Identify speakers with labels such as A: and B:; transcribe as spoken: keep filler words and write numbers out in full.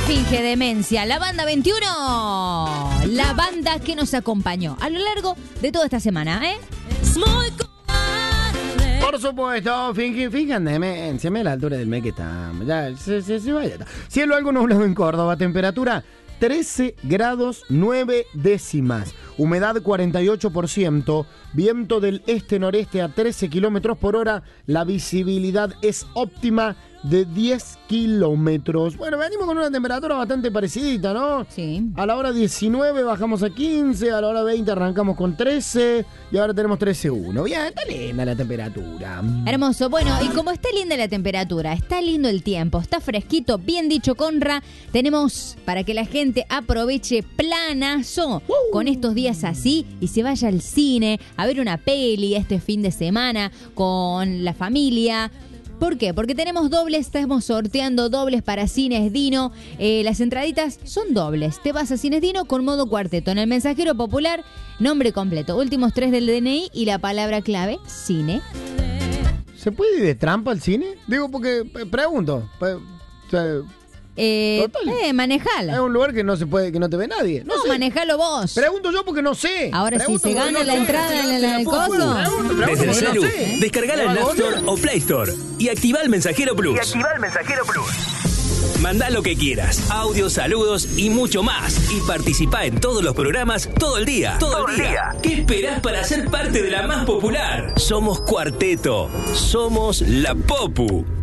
A: Finge demencia, la banda veintiuno, la banda que nos acompañó a lo largo de toda esta semana, ¿eh?
B: Por supuesto, finge, finjan demencia, me a la altura del mes que estamos, ya, se, se, se vaya. Cielo algo nublado en Córdoba, temperatura trece grados nueve décimas, humedad cuarenta y ocho por ciento, viento del este-noreste a trece kilómetros por hora, la visibilidad es óptima de diez kilómetros. Bueno, venimos con una temperatura bastante parecidita, ¿no?
A: Sí.
B: A la hora diecinueve bajamos a quince, a la hora veinte arrancamos con trece y ahora tenemos trece punto uno. Bien, está linda la temperatura.
A: Hermoso. Bueno, y como está linda la temperatura, está lindo el tiempo, está fresquito, bien dicho Conra, tenemos para que la gente aproveche planazo uh. con estos días así y se vaya al cine a ver una peli este fin de semana con la familia. ¿Por qué? Porque tenemos dobles, estamos sorteando dobles para Cines Dino. Eh, las entraditas son dobles. Te vas a Cines Dino con modo cuarteto. En el mensajero popular, nombre completo, últimos tres del D N I y la palabra clave, cine.
B: ¿Se puede ir de trampa al cine? Digo, porque, pregunto, o sea,
A: Eh, eh, manejala.
B: Es un lugar que no se puede, que no te ve nadie.
A: No,
B: No, sé.
A: manejalo vos.
B: Pregunto yo porque no sé.
A: Ahora
B: Pregunto
A: si se
B: porque
A: gana
B: no
A: la
B: sé.
A: entrada en el coso.
B: Pregunto, pregunto
C: Desde el
B: porque
C: celu,
B: no sé.
C: descargala en App Store o Play Store y activa el Mensajero Plus.
D: Y activa el Mensajero Plus.
C: Mandá lo que quieras, audios, saludos y mucho más. Y participá en todos los programas todo el día. Todo,
D: Todo
C: el
D: el
C: día.
D: día.
C: ¿Qué esperás para ser parte de la más popular? Somos Cuarteto. Somos la Popu.